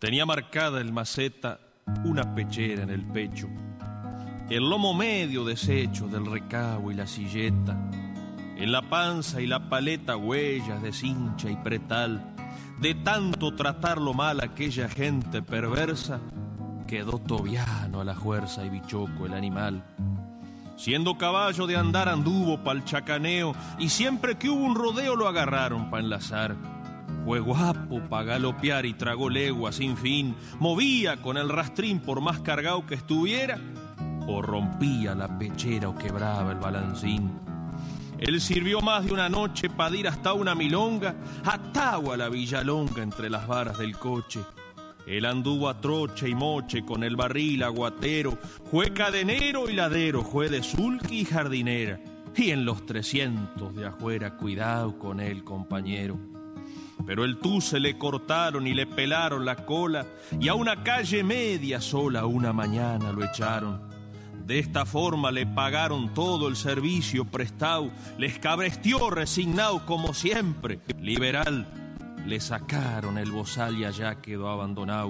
Tenía marcada el maceta una pechera en el pecho, el lomo medio deshecho del recabo y la silleta, en la panza y la paleta huellas de cincha y pretal. De tanto tratarlo mal aquella gente perversa, quedó tobiano a la fuerza y bichoco el animal. Siendo caballo de andar anduvo pa'l chacaneo, y siempre que hubo un rodeo lo agarraron pa' enlazar. Fue guapo pa' galopear y tragó legua sin fin, movía con el rastrín por más cargado que estuviera, o rompía la pechera o quebraba el balancín. Él sirvió más de una noche pa' ir hasta una milonga, atado a la villalonga entre las varas del coche. Él anduvo a troche y moche con el barril aguatero, fue cadenero y ladero, fue de sulky y jardinera, y en los 300 de afuera cuidado con él, compañero. Pero el tuce le cortaron y le pelaron la cola, y a una calle media sola una mañana lo echaron. De esta forma le pagaron todo el servicio prestado, les cabrestió resignado como siempre, liberal. Le sacaron el bozal y allá quedó abandonado.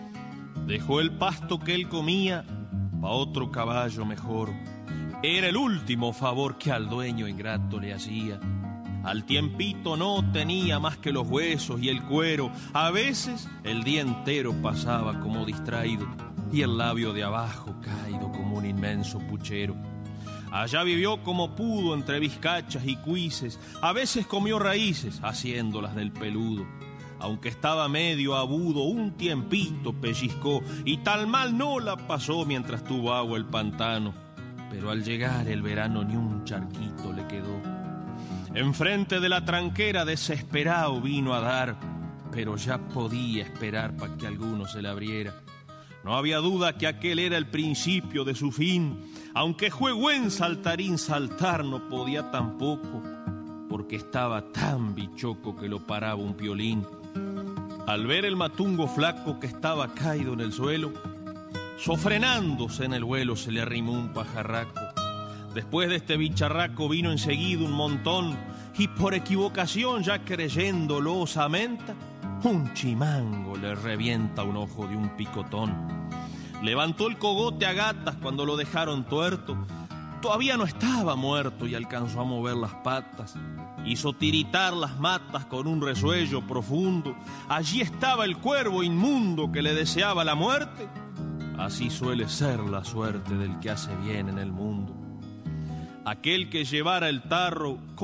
Dejó el pasto que él comía pa' otro caballo mejor. Era el último favor que al dueño ingrato le hacía. Al tiempito no tenía más que los huesos y el cuero. A veces el día entero pasaba como distraído, y el labio de abajo caído como un inmenso puchero. Allá vivió como pudo entre vizcachas y cuises, a veces comió raíces haciéndolas del peludo. Aunque estaba medio abudo, un tiempito pellizcó, y tal mal no la pasó mientras tuvo agua el pantano. Pero al llegar el verano ni un charquito le quedó. Enfrente de la tranquera desesperado vino a dar, pero ya podía esperar para que alguno se le abriera. No había duda que aquel era el principio de su fin. Aunque fue buen saltarín, saltar no podía tampoco, porque estaba tan bichoco que lo paraba un piolín. Al ver el matungo flaco que estaba caído en el suelo, sofrenándose en el vuelo se le arrimó un pajarraco. Después de este bicharraco vino enseguida un montón, y por equivocación, ya creyéndolo osamenta, un chimango le revienta un ojo de un picotón. Levantó el cogote a gatas cuando lo dejaron tuerto. Todavía no estaba muerto y alcanzó a mover las patas. Hizo tiritar las matas con un resuello profundo. Allí estaba el cuervo inmundo que le deseaba la muerte. Así suele ser la suerte del que hace bien en el mundo. Aquel que llevara el tarro